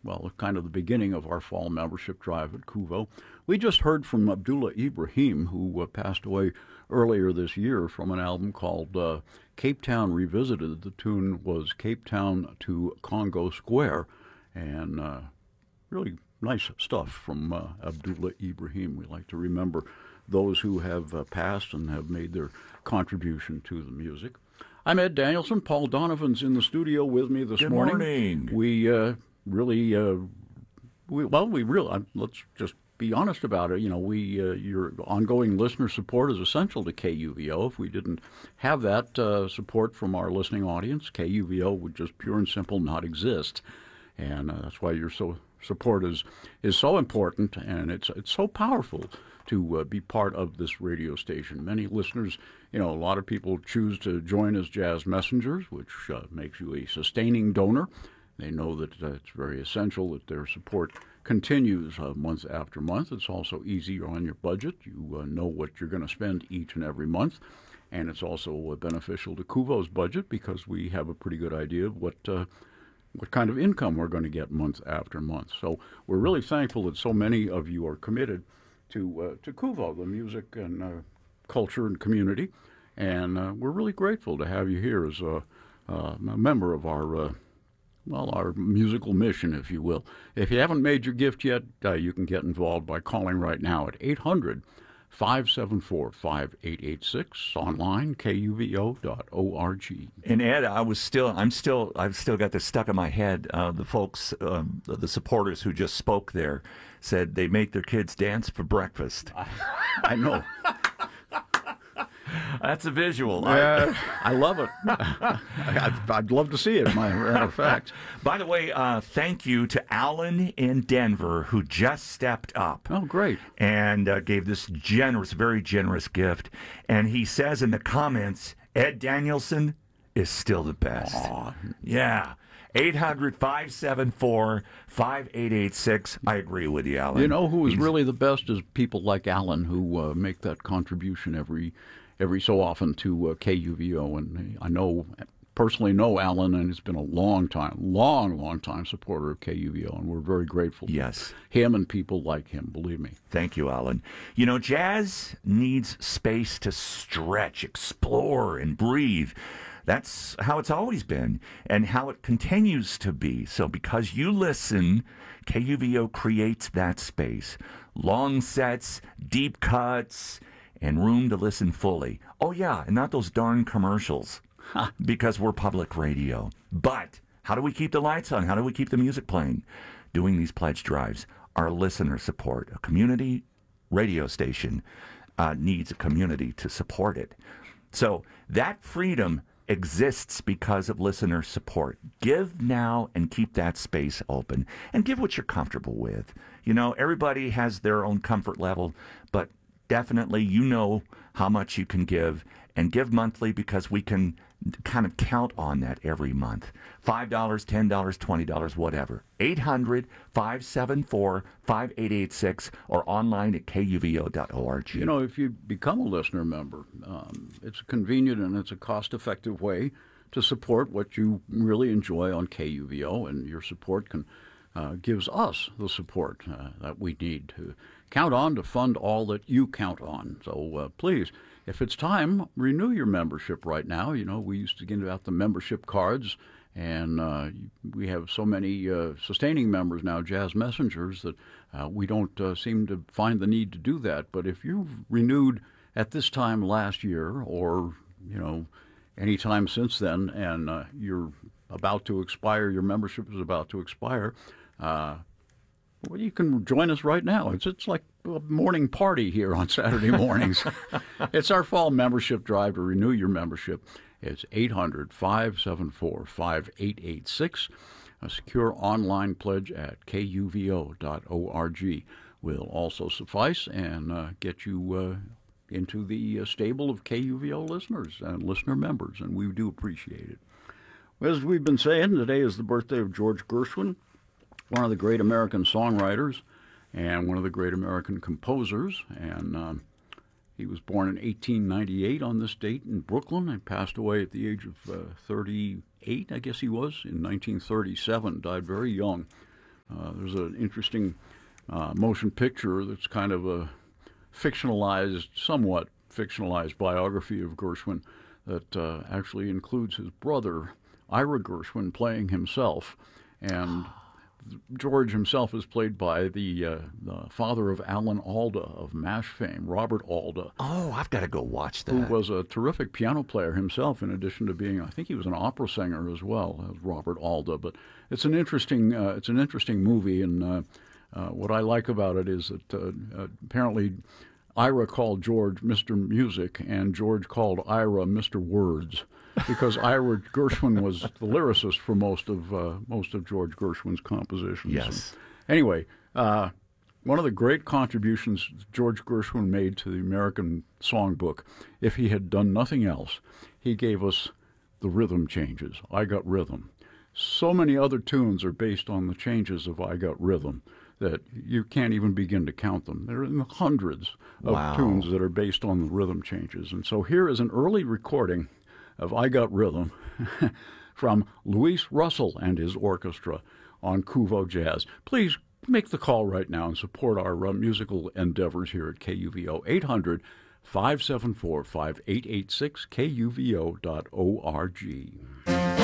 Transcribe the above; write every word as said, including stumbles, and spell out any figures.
well, kind of the beginning of our fall membership drive at Kuvo. We just heard from Abdullah Ibrahim, who uh, passed away earlier this year, from an album called uh, Cape Town Revisited. The tune was Cape Town to Congo Square, and uh, really nice stuff from uh, Abdullah Ibrahim. We like to remember those who have uh, passed and have made their contribution to the music. I'm Ed Danielson. Paul Donovan's in the studio with me this Good morning. morning. We uh, really, uh, we, well, we really, uh, let's just be honest about it. You know, we uh, your ongoing listener support is essential to K U V O. If we didn't have that uh, support from our listening audience, K U V O would just pure and simple not exist. And uh, that's why your so support is is so important, and it's it's so powerful to uh, be part of this radio station. Many listeners, you know, a lot of people choose to join as jazz messengers, which uh, makes you a sustaining donor. They know that uh, it's very essential that their support continues uh, month after month. It's also easier on your budget. You uh, know what you're going to spend each and every month. And it's also uh, beneficial to Kuvo's budget because we have a pretty good idea of what uh, what kind of income we're going to get month after month. So we're really thankful that so many of you are committed to uh, to Kuvo, the music and uh, culture and community. And uh, we're really grateful to have you here as a, uh, a member of our uh, well, our musical mission, if you will. If you haven't made your gift yet, uh, you can get involved by calling right now at eight hundred, five seven four, five eight eight six, online, K U V O dot org. And Ed, I was still, I'm still, I've still got this stuck in my head. Uh, the folks, um, the, the supporters who just spoke there said they make their kids dance for breakfast. I, I know. That's a visual. Uh, I love it. I'd, I'd love to see it, matter of fact. By the way, uh, thank you to Alan in Denver, who just stepped up. Oh, great. And uh, gave this generous, very generous gift. And he says in the comments, Ed Danielson is still the best. Aw. Yeah. eight hundred, five seven four, five eight eight six. I agree with you, Alan. You know who is He's, really the best is people like Alan who uh, make that contribution every every so often to uh, K U V O. And I know, personally know Alan, and he's been a long time, long, long time supporter of K U V O, and we're very grateful Yes. to him and people like him, believe me. Thank you, Alan. You know, jazz needs space to stretch, explore, and breathe. That's how it's always been and how it continues to be. So because you listen, K U V O creates that space. Long sets, deep cuts, and room to listen fully. Oh, yeah, and not those darn commercials because we're public radio. But how do we keep the lights on? How do we keep the music playing? Doing these pledge drives. Our listener support. A community radio station uh, needs a community to support it. So that freedom exists because of listener support. Give now and keep that space open. And give what you're comfortable with. You know, everybody has their own comfort level, but definitely you know how much you can give, and give monthly because we can kind of count on that every month. five dollars, ten dollars, twenty dollars, whatever. eight hundred, five seven four, five eight eight six or online at K U V O dot org. You know, if you become a listener member, um, it's a convenient and it's a cost-effective way to support what you really enjoy on K U V O, and your support can uh, gives us the support uh, that we need to count on to fund all that you count on. So uh, please, if it's time, renew your membership right now. You know, we used to give out the membership cards, and uh, we have so many uh, sustaining members now, Jazz Messengers, that uh, we don't uh, seem to find the need to do that. But if you've renewed at this time last year, or, you know, any time since then, and uh, you're about to expire, your membership is about to expire, uh, well, you can join us right now. It's it's like a morning party here on Saturday mornings. It's our fall membership drive to renew your membership. It's eight hundred, five seven four, five eight eight six. A secure online pledge at K U V O dot org will also suffice and uh, get you uh, into the uh, stable of K U V O listeners and listener members, and we do appreciate it. As we've been saying, today is the birthday of George Gershwin, one of the great American songwriters and one of the great American composers. And um, he was born in eighteen ninety-eight on this date in Brooklyn and passed away at the age of uh, thirty-eight, I guess he was, in nineteen thirty-seven. Died very young. Uh, there's an interesting uh, motion picture that's kind of a fictionalized, somewhat fictionalized biography of Gershwin that uh, actually includes his brother, Ira Gershwin, playing himself. And George himself is played by the, uh, the father of Alan Alda of MASH fame, Robert Alda. Oh, I've got to go watch that. Who was a terrific piano player himself, in addition to being, I think he was an opera singer as well, as Robert Alda. But it's an interesting, uh, it's an interesting movie, and uh, uh, what I like about it is that uh, uh, apparently Ira called George Mister Music, and George called Ira Mister Words, because Ira Gershwin was the lyricist for most of uh, most of George Gershwin's compositions. Yes. And anyway, uh, one of the great contributions George Gershwin made to the American songbook, if he had done nothing else, he gave us the rhythm changes. I Got Rhythm. So many other tunes are based on the changes of I Got Rhythm that you can't even begin to count them. There are in the hundreds of Wow. tunes that are based on the rhythm changes. And so here is an early recording of I Got Rhythm from Louis Russell and his orchestra on Kuvo Jazz. Please make the call right now and support our uh, musical endeavors here at K U V O. eight hundred, five seven four, five eight eight six, K U V O dot org.